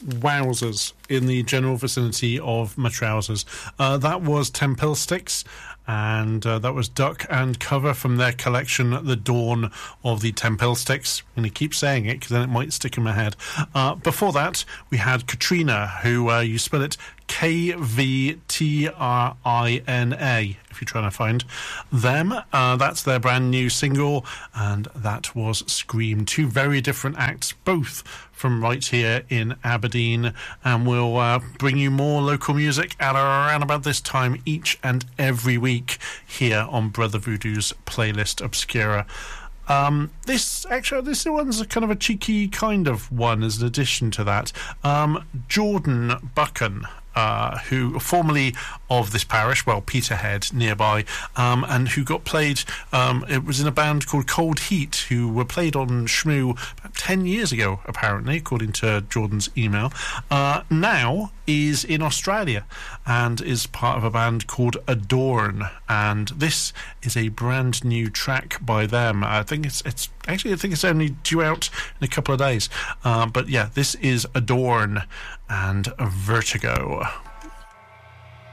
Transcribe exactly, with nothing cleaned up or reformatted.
Wowzers in the general vicinity of my trousers. Uh, that was Tempelsticks, and uh, that was Duck and Cover from their collection, The Dawn of the Tempelsticks. I'm going to keep saying it because then it might stick in my head. Uh, before that, we had Katrina, who uh, you spell it K V T R I N A, if you're trying to find them. Uh, that's their brand new single, and that was Scream. Two very different acts, both from right here in Aberdeen, and we'll uh, bring you more local music at around about this time each and every week here on Brother Voodoo's Playlist Obscura. Um, this actually, this one's a kind of a cheeky kind of one as an addition to that. Um, Jordan Buchan, uh, who formerly of this parish, well, Peterhead nearby, um, and who got played, um, it was in a band called Cold Heat, who were played on Shmoo about ten years ago, apparently, according to Jordan's email, uh, now is in Australia and is part of a band called Adorn, and this is a brand new track by them. I think it's it's actually I think it's only due out in a couple of days, uh, but yeah, this is Adorn and Vertigo.